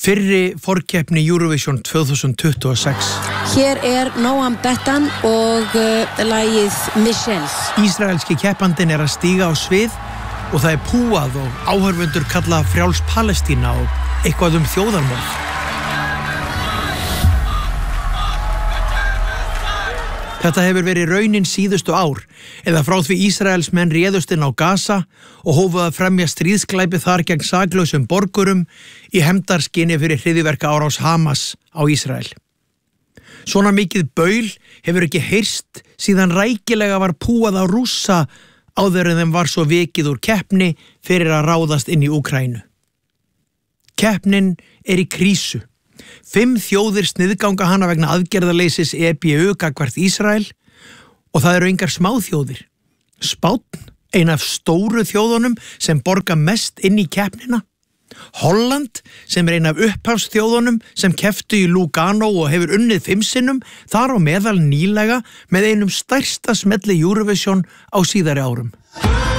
Fyrri forkeppni Eurovision 2026. Hér Noam Bettan og lagið Michelle. Ísraelski keppandinn að stíga á svið og það púað og áhorfendur kalla frjáls Palestína og eitthvað þjóðarmorð. Þetta hefur verið raunin síðustu ár, eða frá því Ísraelsmenn réðust inn á Gaza og hófuðu að fremja stríðsglæpi þar gegn saklausum borgurum í hefndarskyni fyrir hryðjuverkaárás Hamas á Ísrael. Svona mikið baul hefur ekki heyrst síðan rækilega var púað á Rússa áður en þeim var svo vikið úr keppni fyrir að ráðast inn í Úkraínu. Keppnin í krísu. 5 þjóðir sniðganga hana vegna aðgerðaleysis EBU gagnvart Ísrael og það eru engar smáþjóðir. Spánn, ein af stóru þjóðunum sem borga mest inn í keppnina. Holland, sem ein af upphafsþjóðunum sem kepptu í Lugano og hefur unnið 5 sinnum, þar á meðal nýlega með einum stærsta smelli Eurovision á síðari árum.